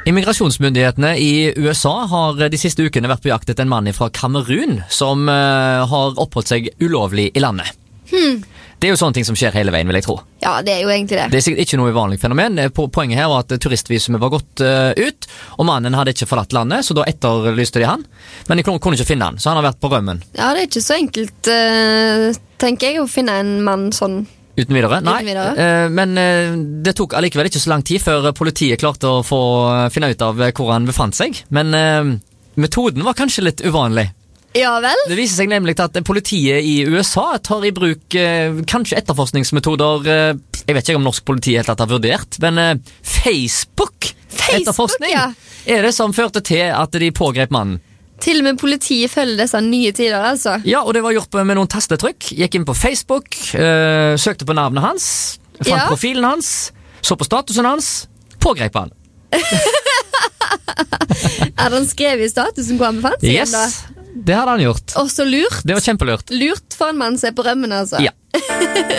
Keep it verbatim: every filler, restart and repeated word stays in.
Immigrasjonsmyndighetene i U S A har de siste ukene vært på jakt etter en mann fra Kamerun som uh, har oppholdt seg ulovlig i landet. Hmm. Det er jo sånne ting som skjer hele veien, vil jeg tro. Ja, det er jo egentlig det. Det er sikkert ikke noe vanlig fenomen. Poenget her var at turistvisumet var gått uh, ut, og mannen hadde ikke forlatt landet, så da etterlyste de han. Men de kunne ikke finne han, så han har vært på rømmen. Ja, det er ikke så enkelt, uh, tenker jeg, å finne en mann sånn. Uten videre? Nei, Uten videre. Uh, men uh, det tok allikevel ikke så lang tid før politiet klarte å få finne ut av hvor han befant seg. Men uh, metoden var kanskje litt uvanlig. Ja vel? Det viser seg nemlig at politiet i U S A tar i bruk eh, kanskje etterforskningsmetoder eh, jeg vet ikke om norsk politi helt har vurdert, men eh, Facebook, Facebook etterforskning ja. er det som førte til at de pågrep mannen. Til og med politiet følger disse nye tider, altså. Ja, og det var gjort med noen tastetrykk. Gikk inn på Facebook, eh, søkte på navnet hans, fant Ja. profilen hans, så på statusen hans, pågrep han. Er han skrevet i statusen hvor han befant seg? Yes, Da? det hadde han gjort. Også lurt. Det var kjempelurt. Lurt for en mann som er på rømmen, altså. Ja.